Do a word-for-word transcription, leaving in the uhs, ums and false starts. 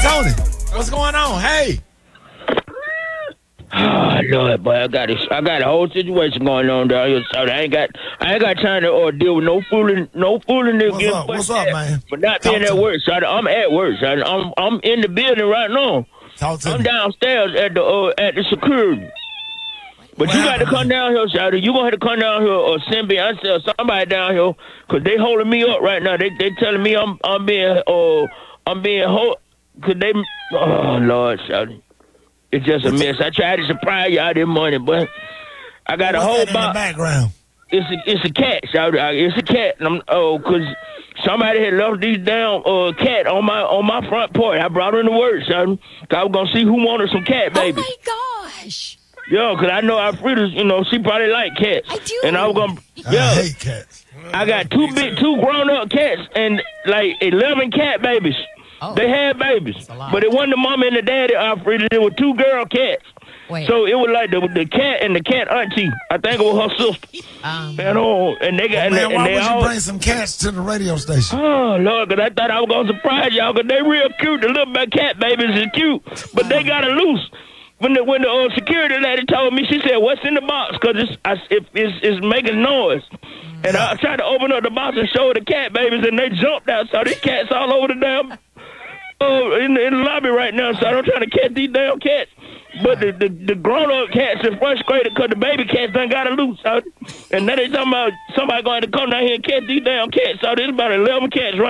Tony, what's going on? Hey. Oh Lord, boy, I got a, I got a whole situation going on down here. So I ain't got, I ain't got time to uh, deal with no fooling, no fooling. What's up? What's up, man? But not Talk being to at me. work. So I'm at work. So I'm, I'm in the building right now. Talk to I'm me. downstairs at the, uh, at the security. But What you got to happened, come man? down here, Shawty. You gonna have to come down here or send me. I tell somebody down here, cause they holding me up right now. They they telling me I'm I'm being uh I'm being hold. Cause they oh Lord, Shawty. It's just a What's mess. I tried to surprise y'all this morning, but I got What's a whole that in the box. background? It's a it's a cat, Shawty. Uh, It's a cat. And I'm oh, cause somebody had left these damn uh cat on my on my front porch. I brought her in the word, Shawty. Cause I was gonna see who wanted some cat babies. Oh my gosh. Yo, cause I know Alfreda's, you know, she probably like cats. I do. And I was gonna, I yo, hate cats. I got two big, two grown-up cats and like eleven cat babies. Oh. They had babies, That's a lot. but it wasn't the mama and the daddy, Alfreda. There were two girl cats. Wait. So it was like the the cat and the cat auntie. I think it was her sister. Um, You know, and they got, and, Man, they, why and they would you all. bring some cats to the radio station? Oh Lord, cause I thought I was gonna surprise y'all, cause they real cute. The little bit cat babies is cute, but they got it loose. When the when the uh, security lady told me, she said, "What's in the box?" Cause it's I, it, it's it's making noise. And I tried to open up the box and show the cat babies, and they jumped out. So these cats all over the damn uh, in, the, in the lobby right now. So I'm trying to catch these damn cats. But the, the, the grown-up cats are frustrated because the baby cats done got it loose. So, and now they talking about somebody going to come down here and catch these damn cats. So there's about eleven cats right